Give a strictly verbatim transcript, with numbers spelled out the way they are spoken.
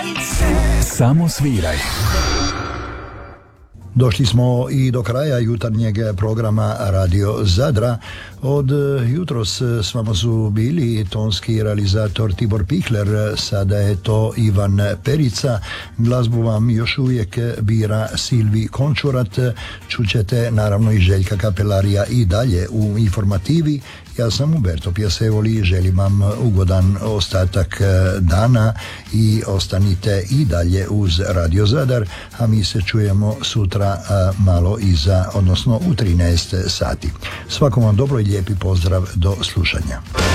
Samo sviraj. Došli smo i do kraja jutarnjeg programa Radio Zadra. Od jutros s vama su bili tonski realizator Tibor Pihler, sada je to Ivan Perica. Glazbu vam još uvijek bira Silvi Končurat. Čućete naravno i Željka Kapelarija i dalje u informativi. Ja sam Umberto Piasevoli, želim vam ugodan ostatak dana i ostanite i dalje uz Radio Zadar, a mi se čujemo sutra malo iza, odnosno u trinaest sati. Svakom vam dobro i lijepi pozdrav, do slušanja.